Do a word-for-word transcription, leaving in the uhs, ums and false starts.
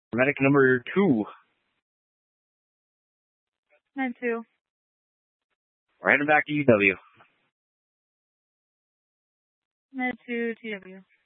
Medic number two. nine two. We're heading back to U W. nine two T W.